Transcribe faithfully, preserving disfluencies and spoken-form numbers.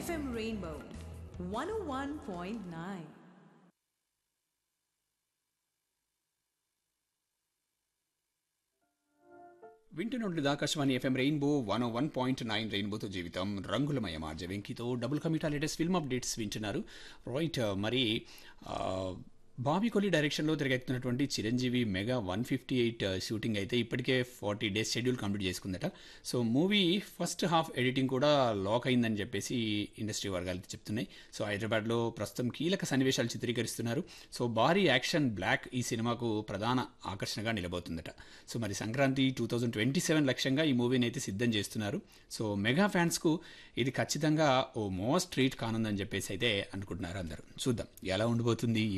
FM rainbow one ఓ one point nine. వింటున్నట్లు Akashvani FM rainbow one one point nine రెయిన్బోతో జీవితం రంగులమయం RJ వెంకీతో double కమిటా latest film updates వింటున్నారు. Right, మరి బాబీ కొలి డైరెక్షన్లో తిరగెత్తున్నటువంటి Chiranjeevi mega one fifty eight shooting అయితే ఇప్పటికే forty days schedule complete చేసుకుందట. So movie first half editing కూడా lock అయిందని చెప్పేసి ఇండస్ట్రీ వర్గాలు చెప్తున్నాయి. సో హైదరాబాద్లో ప్రస్తుతం కీలక సన్నివేశాలు చిత్రీకరిస్తున్నారు. సో భారీ యాక్షన్ బ్లాక్ ఈ సినిమాకు ప్రధాన ఆకర్షణగా నిలబోతుందట. సో మరి Sankranti two thousand twenty seven లక్ష్యంగా ఈ మూవీని అయితే సిద్ధం చేస్తున్నారు. సో మెగా ఫ్యాన్స్కు ఇది ఖచ్చితంగా ఓ మోస్ట్ ట్రీట్ కానుందని చెప్పేసి అయితే అనుకుంటున్నారు అందరూ. చూద్దాం ఎలా ఉండిపోతుంది.